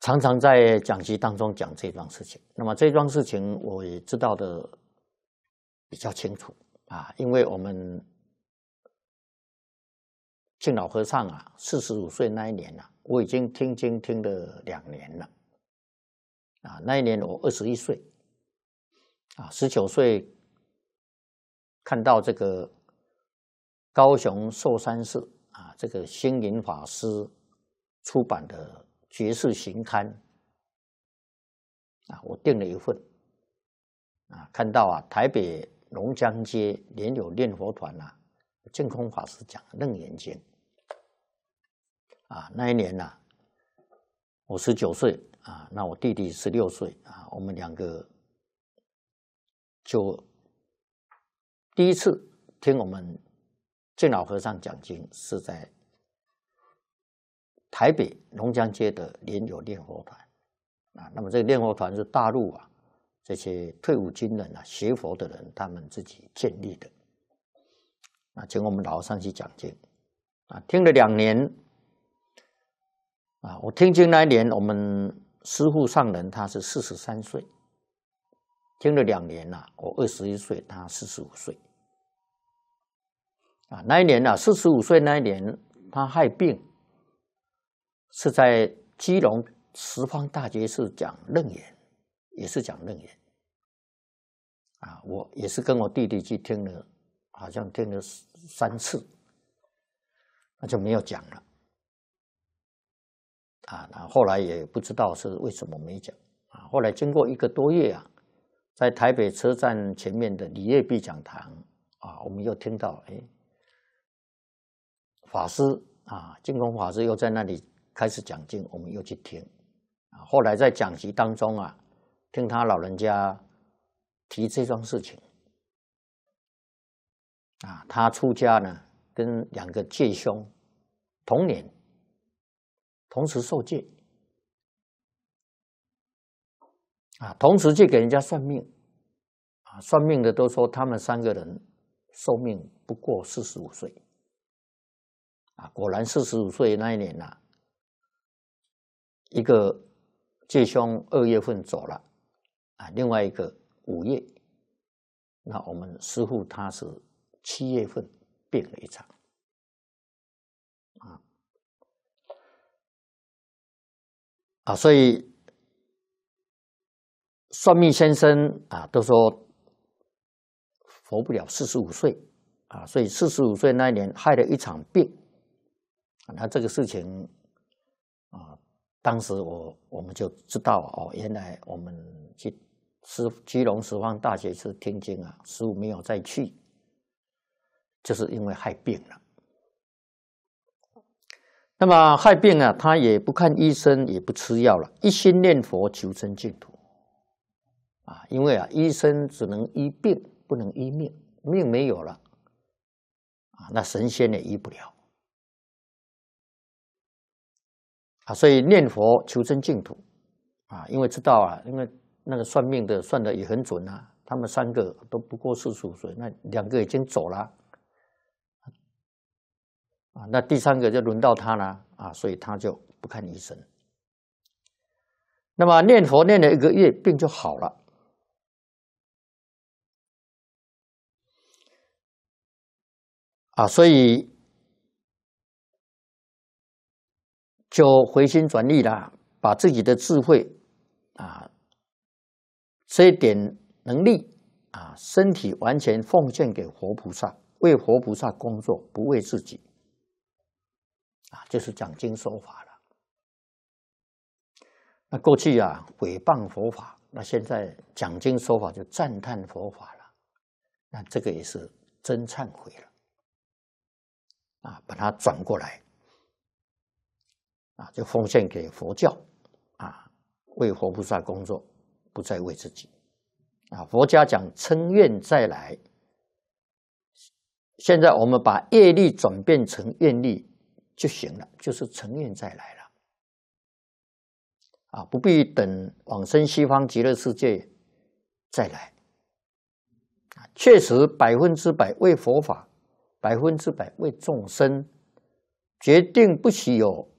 常常在讲集当中讲这桩事情。那么这桩事情我也知道的比较清楚啊，因为我们敬老和尚啊，45岁那一年啊，我已经听经听了2年了啊。那一年我21岁啊，19岁看到这个高雄寿山寺啊，这个星云法师出版的觉世行刊啊，我订了一份啊，看到啊台北龙江街莲友念佛团啊，净空法师讲《楞严经》啊，那一年啊，我19岁啊，那我弟弟16岁啊，我们2个就第一次听我们敬老和尚讲经，是在台北龙江街的莲友念佛团啊。那么这个念佛团是大陆啊这些退伍军人啊、学佛的人他们自己建立的啊，请我们老和尚去讲经啊，听了2年啊。我听经那一年，我们师父上人他是43岁，听了2年啊，我21岁，他45岁啊。那一年啊，45岁那一年，他害病，是在基隆十方大觉寺讲楞严，也是讲楞严啊。我也是跟我弟弟去听了，好像听了3次，那就没有讲了啊。那后来也不知道是为什么没讲啊。后来经过1个多月啊，在台北车站前面的李业碧讲堂啊，我们又听到法师啊，净空法师又在那里开始讲经，我们又去听啊。后来在讲集当中啊，听他老人家提这桩事情啊，他出家呢，跟2个戒兄同年，同时受戒啊，同时去给人家算命啊，算命的都说他们3个人寿命不过45岁啊。果然45岁那一年啊，一个戒兄2月份走了啊，另外一个5月，那我们师父他是7月份病了一场啊，所以算命先生啊都说活不了45岁啊，所以45岁那一年害了一场病啊。那这个事情啊，当时我们就知道哦，原来我们去基隆十方大觉寺听经啊，师父没有再去，就是因为害病了。那么害病啊，他也不看医生，也不吃药了，一心念佛求生净土啊。因为啊，医生只能医病，不能医命，命没有了啊，那神仙也医不了啊。所以念佛求生净土啊，因为知道啊，因为那个算命的算的也很准啊，他们3个都不过45岁，那2个已经走了啊，那第3个就轮到他了啊，所以他就不看医生。那么念佛念了1个月，病就好了啊，所以就回心转意了，把自己的智慧啊，这一点能力啊，身体完全奉献给活菩萨，为活菩萨工作，不为自己啊，就是讲经说法了。那过去啊诽谤佛法，那现在讲经说法就赞叹佛法了，那这个也是真忏悔了啊，把它转过来啊，就奉献给佛教啊，为活菩萨工作，不再为自己啊。佛家讲称愿再来，现在我们把业力转变成愿力就行了，就是成愿再来了啊，不必等往生西方极乐世界再来啊。确实100%为佛法，100%为众生，决定不许有